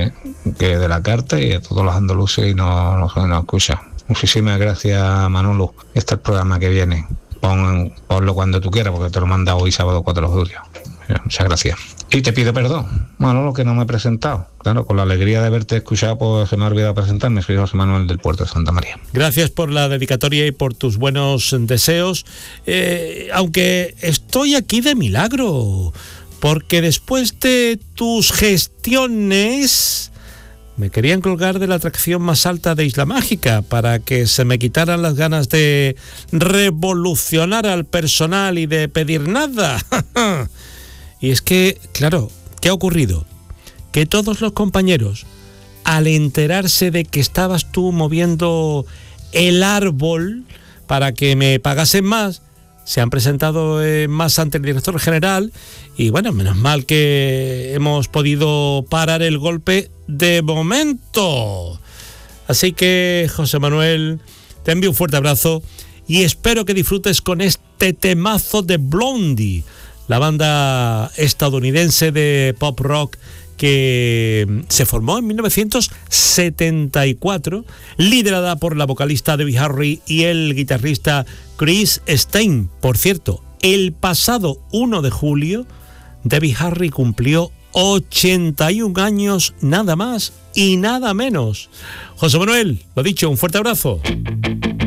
que de la carta y a todos los andaluces y nos escuchan. Muchísimas gracias, Manolo. Este es el programa que viene. Ponlo cuando tú quieras, porque te lo manda hoy sábado 4 de julio. Muchas gracias. Y te pido perdón, Manolo, que no me he presentado. Claro, con la alegría de haberte escuchado, pues se me ha olvidado presentarme. Soy José Manuel del Puerto de Santa María. Gracias por la dedicatoria y por tus buenos deseos. Aunque estoy aquí de milagro, porque después de tus gestiones me querían colgar de la atracción más alta de Isla Mágica para que se me quitaran las ganas de revolucionar al personal y de pedir nada. Y es que, claro, ¿qué ha ocurrido? Que todos los compañeros, al enterarse de que estabas tú moviendo el árbol para que me pagasen más, se han presentado más ante el director general y bueno, menos mal que hemos podido parar el golpe de momento. Así que, José Manuel, te envío un fuerte abrazo y espero que disfrutes con este temazo de Blondie, la banda estadounidense de pop rock que se formó en 1974, liderada por la vocalista Debbie Harry y el guitarrista Chris Stein. Por cierto, el pasado 1 de julio, Debbie Harry cumplió 81 años, nada más y nada menos. José Manuel, lo dicho, un fuerte abrazo.